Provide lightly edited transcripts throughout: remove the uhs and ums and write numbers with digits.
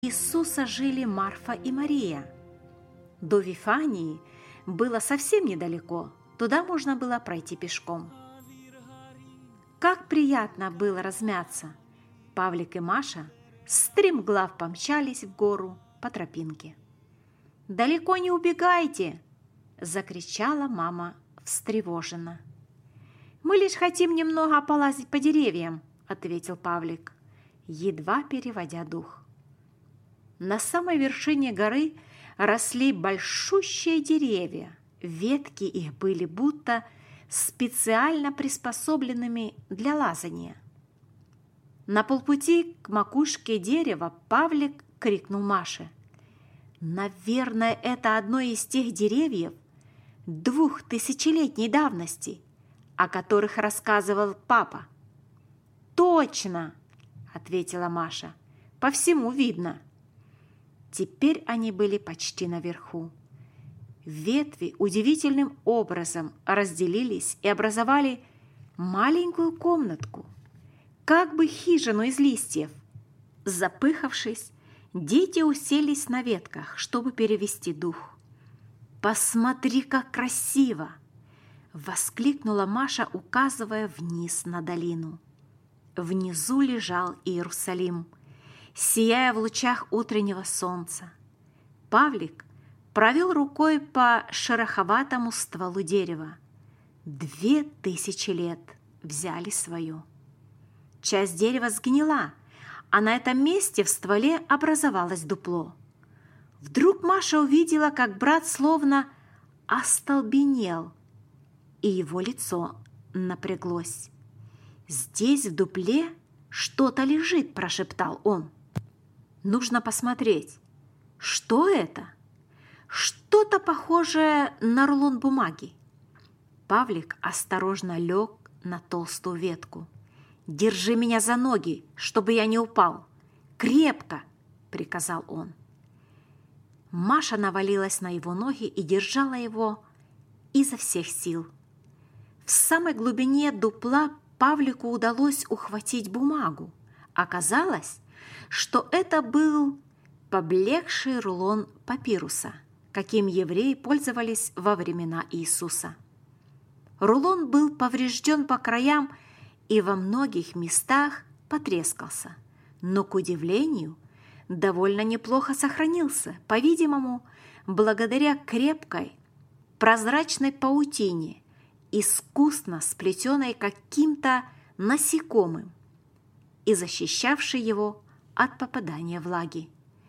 Иисуса жили Марфа и Мария. До Вифании было совсем недалеко, туда можно было пройти пешком. Как приятно было размяться! Павлик и Маша стремглав помчались в гору по тропинке. «Далеко не убегайте!» – закричала мама встревоженно. «Мы лишь хотим немного полазить по деревьям», – ответил Павлик, едва переводя дух. На самой вершине горы росли большущие деревья. Ветки их были будто специально приспособленными для лазания. На полпути к макушке дерева Павлик крикнул Маше: «Наверное, это одно из тех деревьев 2000-летней давности, о которых рассказывал папа». «Точно!» – ответила Маша. «По всему видно». Теперь они были почти наверху. Ветви удивительным образом разделились и образовали маленькую комнатку, как бы хижину из листьев. Запыхавшись, дети уселись на ветках, чтобы перевести дух. «Посмотри, как красиво!» – воскликнула Маша, указывая вниз на долину. Внизу лежал Иерусалим, сияя в лучах утреннего солнца. Павлик провел рукой по шероховатому стволу дерева. 2000 лет взяли свое. Часть дерева сгнила, а на этом месте в стволе образовалось дупло. Вдруг Маша увидела, как брат словно остолбенел, и его лицо напряглось. «Здесь, в дупле, что-то лежит», – прошептал он. «Нужно посмотреть. Что это?» «Что-то похожее на рулон бумаги». Павлик осторожно лег на толстую ветку. «Держи меня за ноги, чтобы я не упал. Крепко!» – приказал он. Маша навалилась на его ноги и держала его изо всех сил. В самой глубине дупла Павлику удалось ухватить бумагу. Оказалось, что это был поблекший рулон папируса, каким евреи пользовались во времена Иисуса. Рулон был поврежден по краям и во многих местах потрескался, но, к удивлению, довольно неплохо сохранился, по-видимому, благодаря крепкой прозрачной паутине, искусно сплетенной каким-то насекомым и защищавшей его от попадания влаги.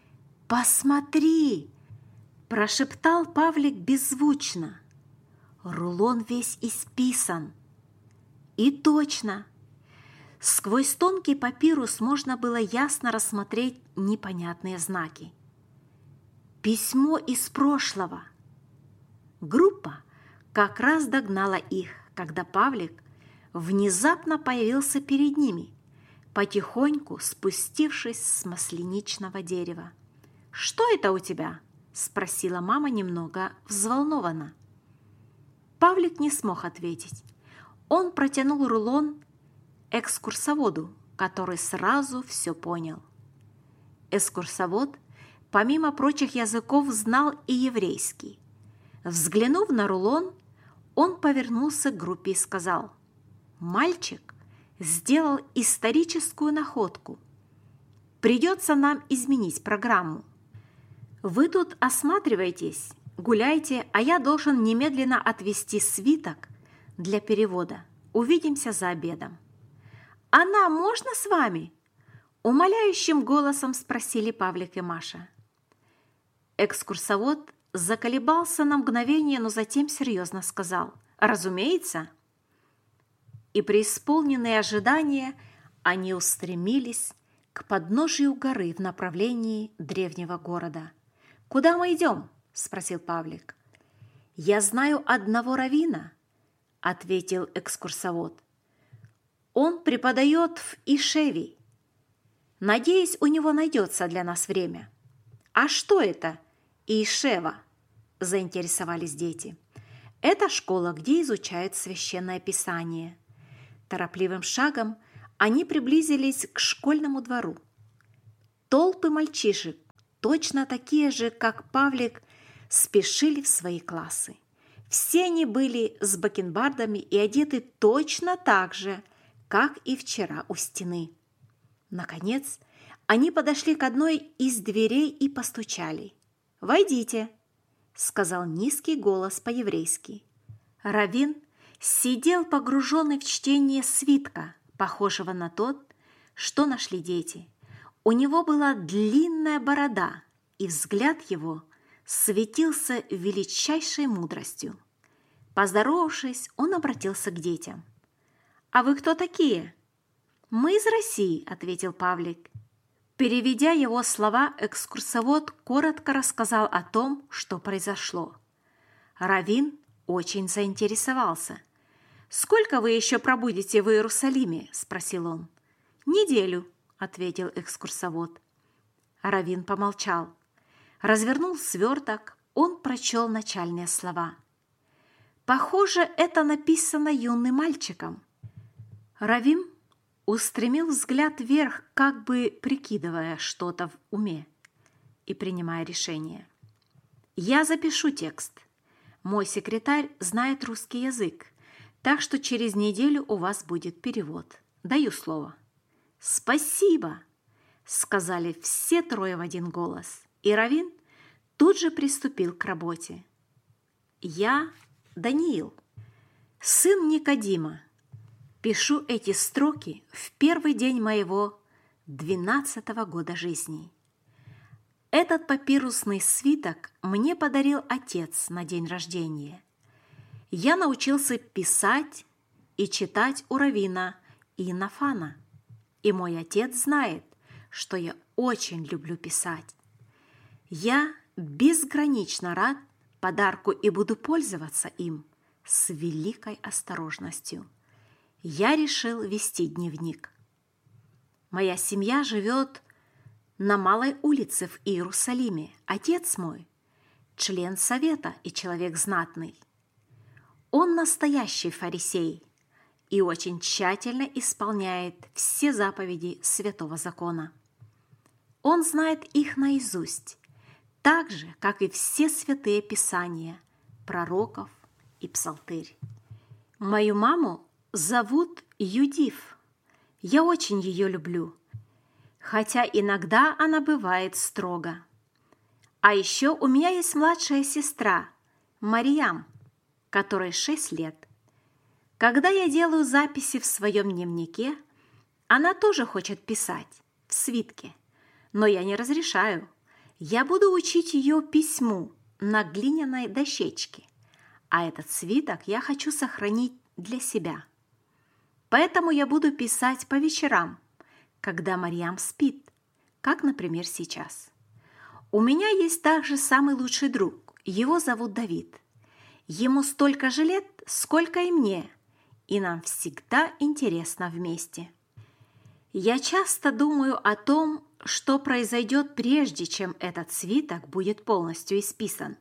«Посмотри!» – прошептал Павлик беззвучно. «Рулон весь исписан». И точно! Сквозь тонкий папирус можно было ясно рассмотреть непонятные знаки. Письмо из прошлого. Группа как раз догнала их, когда Павлик внезапно появился перед ними, потихоньку спустившись с масляничного дерева. «Что это у тебя?» – спросила мама немного взволнованно. Павлик не смог ответить. Он протянул рулон экскурсоводу, который сразу все понял. Экскурсовод, помимо прочих языков, знал и еврейский. Взглянув на рулон, он повернулся к группе и сказал: «Мальчик сделал историческую находку. Придется нам изменить программу. Вы тут осматривайтесь, гуляйте, а я должен немедленно отвезти свиток для перевода. Увидимся за обедом». «А нам можно с вами?» – умоляющим голосом спросили Павлик и Маша. Экскурсовод заколебался на мгновение, но затем серьезно сказал: «Разумеется». И преисполненные ожидания они устремились к подножию горы в направлении древнего города. «Куда мы идем?» – спросил Павлик. «Я знаю одного раввина», – ответил экскурсовод. «Он преподает в Ишеве. Надеюсь, у него найдется для нас время». «А что это Ишева?» – заинтересовались дети. «Это школа, где изучают священное писание». Торопливым шагом они приблизились к школьному двору. Толпы мальчишек точно такие же, как Павлик, спешили в свои классы. Все они были с бакенбардами и одеты точно так же, как и вчера у стены. Наконец, они подошли к одной из дверей и постучали. «Войдите», – сказал низкий голос по-еврейски. Раввин сидел погруженный в чтение свитка, похожего на тот, что нашли дети. У него была длинная борода, и взгляд его светился величайшей мудростью. Поздоровавшись, он обратился к детям. «А вы кто такие?» «Мы из России», – ответил Павлик. Переведя его слова, экскурсовод коротко рассказал о том, что произошло. Раввин очень заинтересовался. «Сколько вы еще пробудете в Иерусалиме?» – спросил он. «Неделю», – ответил экскурсовод. Раввин помолчал. Развернул сверток, он прочел начальные слова. «Похоже, это написано юным мальчиком». Раввин устремил взгляд вверх, как бы прикидывая что-то в уме и принимая решение. «Я запишу текст. Мой секретарь знает русский язык, так что через неделю у вас будет перевод. Даю слово». «Спасибо!» – сказали все трое в один голос, и Раввин тут же приступил к работе. «Я Даниил, сын Никодима. Пишу эти строки в первый день моего 12-го года жизни. Этот папирусный свиток мне подарил отец на день рождения. Я научился писать и читать у раввина и Нафана, и мой отец знает, что я очень люблю писать. Я безгранично рад подарку и буду пользоваться им с великой осторожностью. Я решил вести дневник. Моя семья живет на Малой улице в Иерусалиме. Отец мой – член совета и человек знатный. Он настоящий фарисей и очень тщательно исполняет все заповеди Святого Закона. Он знает их наизусть, так же, как и все святые писания, пророков и псалтырь. Мою маму зовут Юдиф. Я очень ее люблю, хотя иногда она бывает строга. А еще у меня есть младшая сестра, Марьям, которой 6 лет. Когда я делаю записи в своем дневнике, она тоже хочет писать в свитке, но я не разрешаю. Я буду учить ее письму на глиняной дощечке, а этот свиток я хочу сохранить для себя. Поэтому я буду писать по вечерам, когда Марьям спит, как, например, сейчас. У меня есть также самый лучший друг, его зовут Давид. Ему столько же лет, сколько и мне, и нам всегда интересно вместе. Я часто думаю о том, что произойдет прежде, чем этот свиток будет полностью исписан.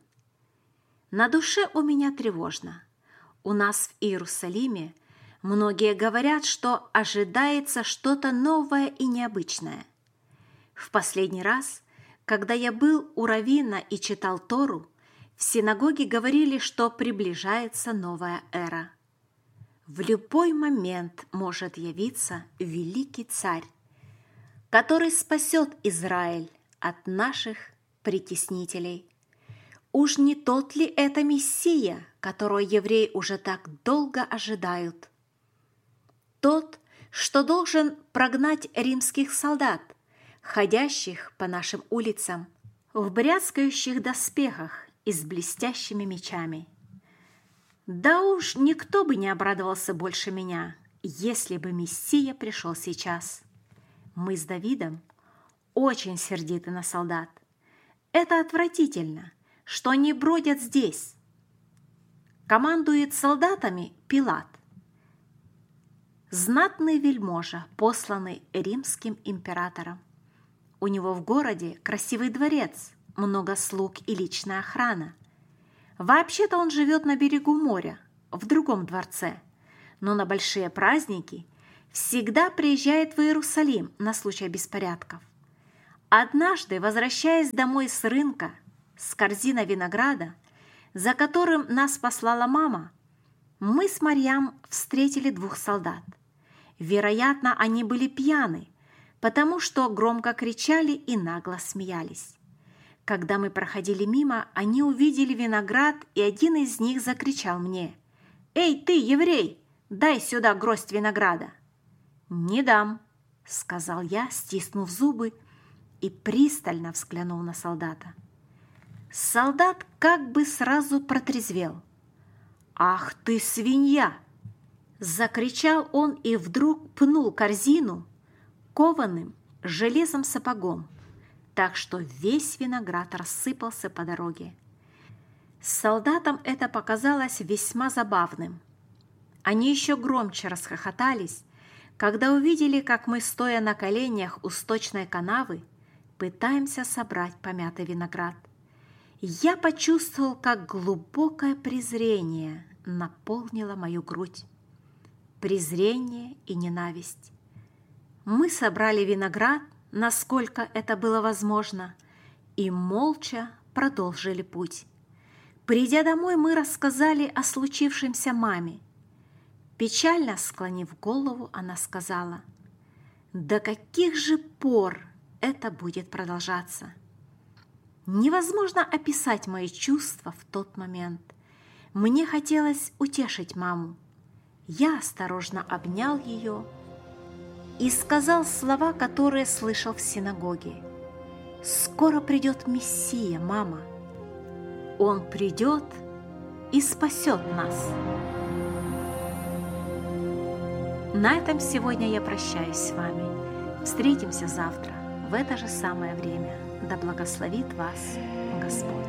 На душе у меня тревожно. У нас в Иерусалиме многие говорят, что ожидается что-то новое и необычное. В последний раз, когда я был у раввина и читал Тору, в синагоге говорили, что приближается новая эра. В любой момент может явиться великий царь, который спасет Израиль от наших притеснителей. Уж не тот ли это Мессия, которого евреи уже так долго ожидают? Тот, что должен прогнать римских солдат, ходящих по нашим улицам, в бряцкающих доспехах и с блестящими мечами. Да уж никто бы не обрадовался больше меня, если бы Мессия пришел сейчас. Мы с Давидом очень сердиты на солдат. Это отвратительно, что они бродят здесь. Командует солдатами Пилат, знатный вельможа, посланный римским императором. У него в городе красивый дворец, много слуг и личная охрана. Вообще-то он живет на берегу моря, в другом дворце, но на большие праздники всегда приезжает в Иерусалим на случай беспорядков. Однажды, возвращаясь домой с рынка с корзиной винограда, за которым нас послала мама, мы с Марьям встретили 2 солдат. Вероятно, они были пьяны, потому что громко кричали и нагло смеялись. Когда мы проходили мимо, они увидели виноград, и один из них закричал мне: «Эй, ты, еврей, дай сюда гроздь винограда!» «Не дам», — сказал я, стиснув зубы, и пристально взглянул на солдата. Солдат как бы сразу протрезвел. «Ах ты, свинья!» – закричал он и вдруг пнул корзину кованым железом сапогом, так что весь виноград рассыпался по дороге. Солдатам это показалось весьма забавным. Они еще громче расхохотались, когда увидели, как мы, стоя на коленях у сточной канавы, пытаемся собрать помятый виноград. Я почувствовал, как глубокое презрение наполнило мою грудь. Презрение и ненависть. Мы собрали виноград, насколько это было возможно, и молча продолжили путь. Придя домой, мы рассказали о случившемся маме. Печально склонив голову, она сказала: «До каких же пор это будет продолжаться?» Невозможно описать мои чувства в тот момент. Мне хотелось утешить маму. Я осторожно обнял ее и сказал слова, которые слышал в синагоге. «Скоро придет Мессия, мама. Он придет и спасет нас». На этом сегодня я прощаюсь с вами. Встретимся завтра в это же самое время. Да благословит вас Господь.